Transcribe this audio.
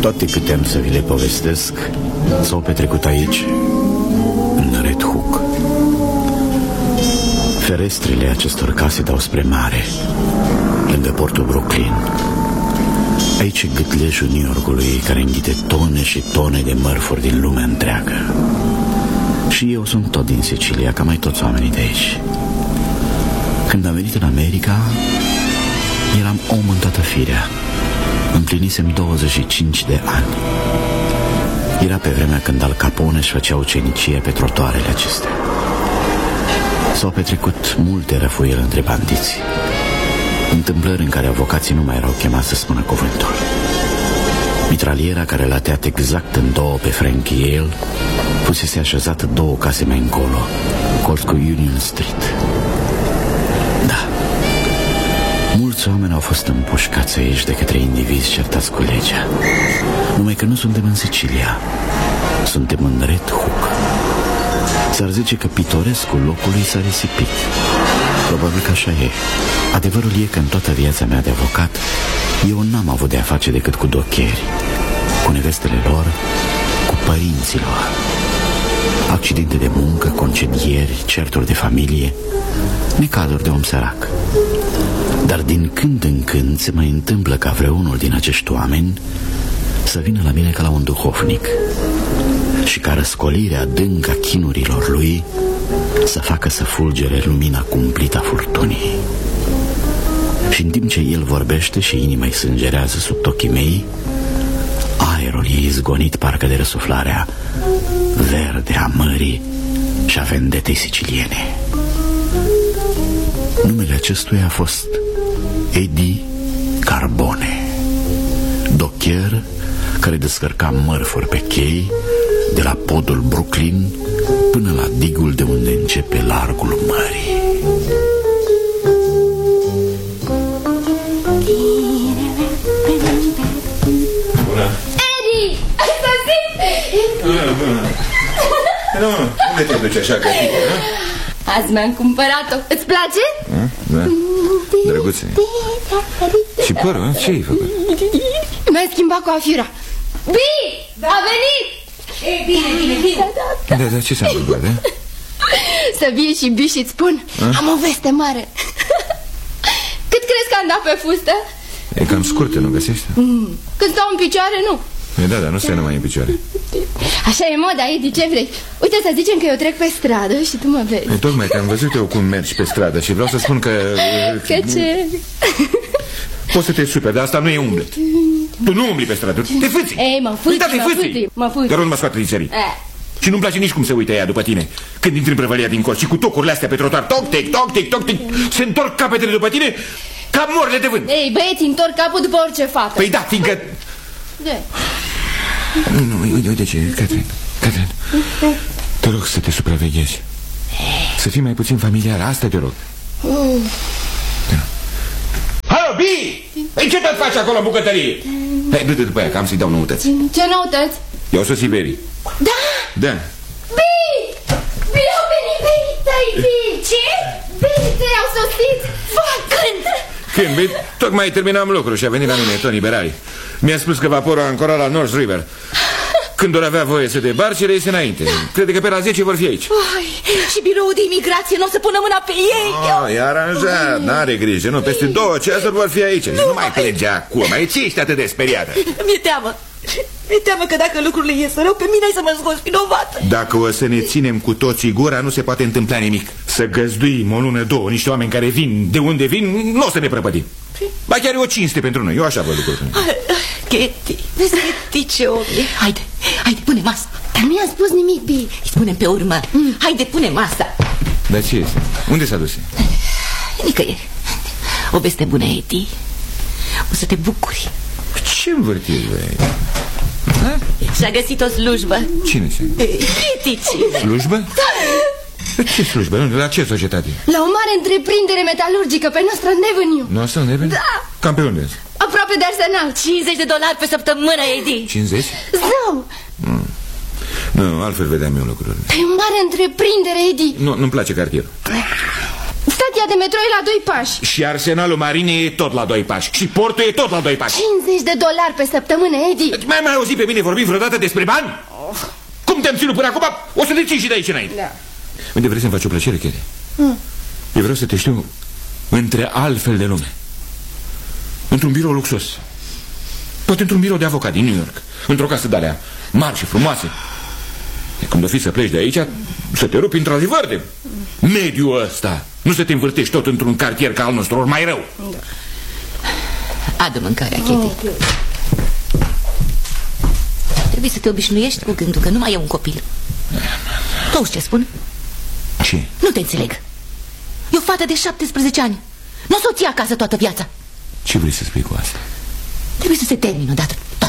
Toate câte am să vi le povestesc s-au petrecut aici, în Red Hook. Ferestrele acestor case dau spre mare, lângă portul Brooklyn. Aici e gâtlejul New Yorkului, care înghite tone și tone de mărfuri din lumea întreagă. Și eu sunt tot din Sicilia, ca mai toți oamenii de aici. Când am venit în America, eram om în toată firea. Împlinisem 25 de ani. Era pe vremea când Al Capone își făcea ucenicie pe trotuarele acestea. S-au petrecut multe răfuieli între bandiți, întâmplări în care avocații nu mai erau chemați să spună cuvântul. Mitraliera care l-a tăiat exact în două pe Frank Yale fusese așezată 2 case mai încolo, colț cu Union Street. Da, mulți oameni au fost împușcați aici de către indivizi certați cu legea. Numai că nu suntem în Sicilia, suntem în Red Hook. S-ar zice că pitorescul locului s-a risipit. Probabil că așa e. Adevărul e că în toată viața mea de avocat eu n-am avut de a face decât cu docheri, cu nevestele lor, cu părinții lor. Accidente de muncă, concedieri, certuri de familie, necazuri de om sărac. Dar din când în când se mai întâmplă ca vreunul din acești oameni să vină la mine ca la un duhovnic și ca răscolirea adâncă a chinurilor lui să facă să fulgere lumina cumplită a furtunii. Și în timp ce el vorbește și inima îi sângerează sub ochii mei, aerul e izgonit parcă de răsuflarea verde a mării și a vendetei siciliene. Numele acestuia a fost Eddie Carbone, docher care descărca mărfuri pe chei de la podul Brooklyn până la digul de unde începe largul mării. Bună! Eddie! Ai sosit! Bună! Nu, unde te duci așa gătită? Azi mi-am cumpărat-o. Îți place? Da, drăguțe. Și părul, ce ai făcut? Mi-a schimbat coafura. Bi! A venit! E, bine. Da, ce s-a întâmplat, da? Să vie și Bi și-ți spun, am o veste mare. Cât crezi că am dat pe fustă? E cam scurtă, nu găsești? Când stau în picioare, nu. Da, dar nu stai numai în picioare. Așa e moda, Eddie, ce vrei? Uite, să zicem că eu trec pe stradă și tu mă vezi. Tocmai că am văzut eu cum mergi pe stradă și vreau să spun că... Că ce? Poți să te superi, dar asta nu e umblet. Tu nu umbli pe stradă, te fâți. Ei, mă fâți. Dar nu mă scoate din serii. Și nu-mi place nici cum se uită ea după tine. Când intri în prăvălia din colț și cu tocurile astea pe trotuar, toc-tic, toc-tic, toc-tic, se întorc capetele după tine ca morile de vânt. Ei, băieți, întorc capul după orice fată. Păi da, fiindcă... Nu, uite ce, Catherine, te rog să te supraveghezi. Să fii mai puțin familiară, asta te rog. Halo, Bi! Păi ce tot faci acolo în bucătărie? Hai, du-te după aia, că am să-i dau noutăți. Ce noutăți? Eu sosi Veri. Da? Da. Bi! Bi, au venit verii tăi, Bi! Ce? Verii tăi au sosit! Când? Când? Băi, tocmai terminam lucru și a venit la mine Tony Berari. Mi-a spus că vaporul a ancorat la North River. Când or avea voie să debarce, le iese înainte. Crede că pe la 10 vor fi aici. Și biroul de imigrație nu o să pună mâna pe ei. E aranjat, n-are grijă, nu, peste 2 ceasuri vor fi aici. Nu mai plânge acum, ce ești atât de speriată? Mi-e teamă. Mi-e teamă că dacă lucrurile ies rău, pe mine ai să mă scoți vinovată. Dacă o să ne ținem cu toții gura, nu se poate întâmpla nimic. Să găzduim o lună, 2, niște oameni care vin de unde vin, nu o să ne prăpădim. Ba chiar e o cinste pentru noi, eu așa văd lucrurile. Katie, vezi, Katie, ce om e. Haide, pune masa. Dar nu i-am spus nimic, Bi. Îi spunem pe urmă. Haide, pune masa. Dar ce este? Unde s-a dus? Nicăieri. O veste bună, Eddie. O să te bucuri. Ce învârtiți, băi? Și-a găsit o slujbă. Cine se? Katie, cine? Slujbă? Ce slujbă? La ce societate? La o mare întreprindere metalurgică pe Nostra Avenue. Nostra Avenue? Da. Cam pe unde? Aproape de Arsenal. $50 pe săptămână, Eddie. 50? Zău. Nu, altfel vedeam eu lucrurile. Pe o mare întreprindere, Eddie. Nu, nu-mi place cartierul. Stația de metro e la 2 pași. Și arsenalul marinei e tot la 2 pași. Și portul e tot la 2 pași. $50 pe săptămână, Eddie. Deci mai auzit pe mine vorbind vreodată despre bani? Cum te-am ținut până acum? O să te ții și de aici înainte. Da. Unde vrei să-mi faci o plăcere, Kelly? Eu vreau să te știu între altfel de lume. Într-un birou luxos. Poate într-un birou de avocat din New York. Într-o casă de-alea mari și frumoase. Când o fi să pleci de aici, să te rupi într-adevăr de mediul ăsta. Nu să te învârtești tot într-un cartier ca al nostru, ori mai rău. Da. Adă mâncarea, Katie. Trebuie să te obișnuiești cu gândul că nu mai e un copil. Tu auzi ce spun? Ce? Nu te înțeleg. E o fată de 17 ani. Nu o să o ții acasă toată viața. Ce vrei să spui cu asta? Trebuie să se termine odată.